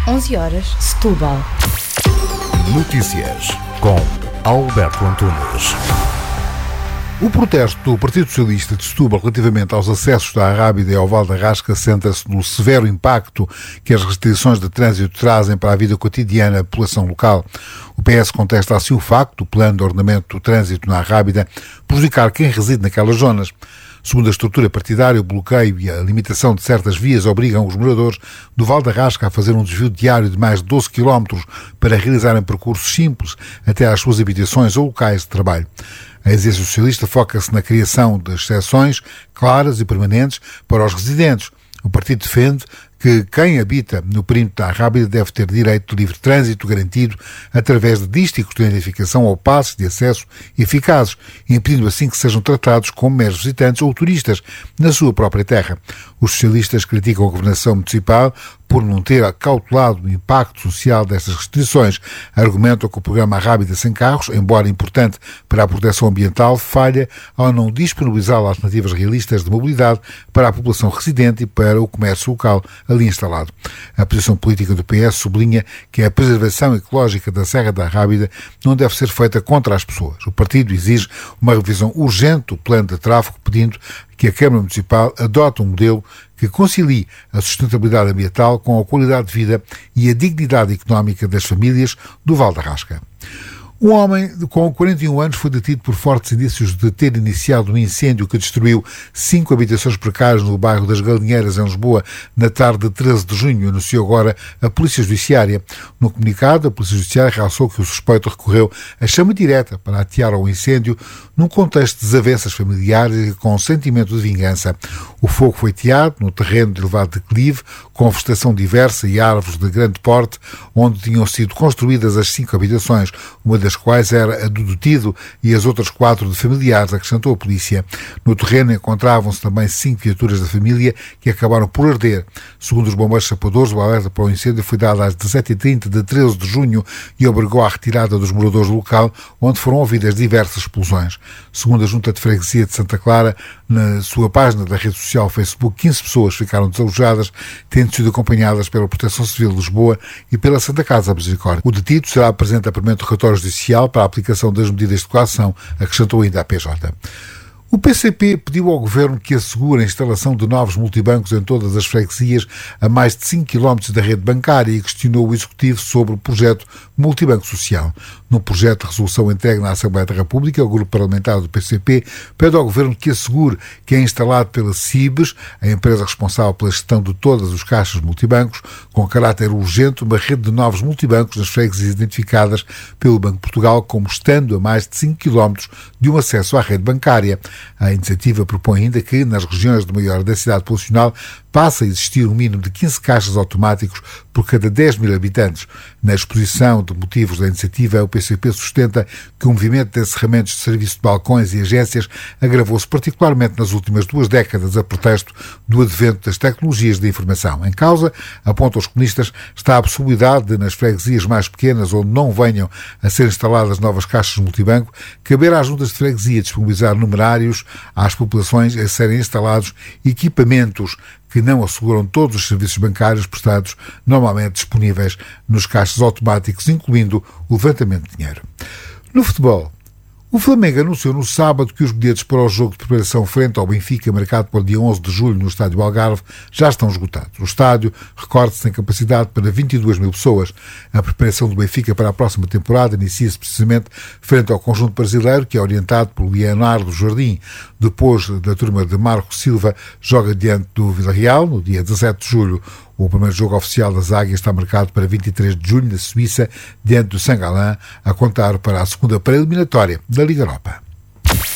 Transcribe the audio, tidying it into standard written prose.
11h, Setúbal. Notícias com Alberto Antunes. O protesto do Partido Socialista de Setúbal relativamente aos acessos da Arrábida e ao Val da Rasca centra-se no severo impacto que as restrições de trânsito trazem para a vida cotidiana da população local. O PS contesta assim o facto do plano de ordenamento do trânsito na Arrábida prejudicar quem reside naquelas zonas. Segundo a estrutura partidária, o bloqueio e a limitação de certas vias obrigam os moradores do Val da Rasca a fazer um desvio diário de mais de 12 km para realizarem percursos simples até às suas habitações ou locais de trabalho. A exigência socialista foca-se na criação de exceções claras e permanentes para os residentes. O partido defende que quem habita no perímetro da Arrábida deve ter direito de livre trânsito garantido através de dísticos de identificação ou passes de acesso eficazes, impedindo assim que sejam tratados como meros visitantes ou turistas na sua própria terra. Os socialistas criticam a governação municipal por não ter acautelado o impacto social destas restrições. Argumentam que o programa Arrábida Sem Carros, embora importante para a proteção ambiental, falha ao não disponibilizar alternativas realistas de mobilidade para a população residente e para o comércio local ali instalado. A posição política do PS sublinha que a preservação ecológica da Serra da Arrábida não deve ser feita contra as pessoas. O partido exige uma revisão urgente do plano de tráfego, pedindo que a Câmara Municipal adote um modelo que concilie a sustentabilidade ambiental com a qualidade de vida e a dignidade económica das famílias do Val da Rasca. Um homem com 41 anos foi detido por fortes indícios de ter iniciado um incêndio que destruiu 5 habitações precárias no bairro das Galinheiras, em Lisboa, na tarde de 13 de junho, anunciou agora a Polícia Judiciária. No comunicado, a Polícia Judiciária realçou que o suspeito recorreu à chama direta para atear ao incêndio num contexto de desavenças familiares e com sentimento de vingança. O fogo foi ateado no terreno de elevado declive, com vegetação diversa e árvores de grande porte, onde tinham sido construídas as 5 habitações, uma das quais era a do detido e as outras 4 de familiares, acrescentou a polícia. No terreno encontravam-se também 5 viaturas da família que acabaram por arder. Segundo os bombeiros sapadores, o alerta para o incêndio foi dado às 17h30 de 13 de junho e obrigou à retirada dos moradores do local, onde foram ouvidas diversas explosões. Segundo a Junta de Freguesia de Santa Clara, na sua página da rede social Facebook, 15 pessoas ficaram desalojadas, tendo sido acompanhadas pela Proteção Civil de Lisboa e pela Santa Casa da Misericórdia. O detido será apresente a primeiro relatório judicial para a aplicação das medidas de coação, acrescentou ainda a PJ. O PCP pediu ao Governo que assegure a instalação de novos multibancos em todas as freguesias a mais de 5 km da rede bancária e questionou o Executivo sobre o projeto Multibanco Social. Num projeto de resolução entregue na Assembleia da República, o grupo parlamentar do PCP pede ao Governo que assegure que é instalado pela CIBES, a empresa responsável pela gestão de todos os caixas multibancos, com caráter urgente, uma rede de novos multibancos nas freguesias identificadas pelo Banco de Portugal como estando a mais de 5 km de um acesso à rede bancária. A iniciativa propõe ainda que, nas regiões de maior densidade populacional, passe a existir um mínimo de 15 caixas automáticos por cada 10 mil habitantes. Na exposição de motivos da iniciativa, o PCP sustenta que o movimento de encerramentos de serviço de balcões e agências agravou-se particularmente nas últimas 2 décadas a pretexto do advento das tecnologias de informação. Em causa, apontam os comunistas, está a possibilidade de, nas freguesias mais pequenas, onde não venham a ser instaladas novas caixas multibanco, caber às juntas de freguesia disponibilizar numerários às populações a serem instalados equipamentos que não asseguram todos os serviços bancários prestados normalmente disponíveis nos caixas automáticos, incluindo o levantamento de dinheiro. No futebol, o Flamengo anunciou no sábado que os bilhetes para o jogo de preparação frente ao Benfica, marcado para o dia 11 de julho no Estádio Algarve, já estão esgotados. O estádio, recorde-se, tem capacidade para 22 mil pessoas. A preparação do Benfica para a próxima temporada inicia-se precisamente frente ao conjunto brasileiro, que é orientado por Leonardo Jardim. Depois da turma de Marco Silva, joga diante do Villarreal, no dia 17 de julho. O primeiro jogo oficial das Águias está marcado para 23 de julho, na Suíça, diante do Saint-Gallen, a contar para a segunda pré-eliminatória da Liga Europa.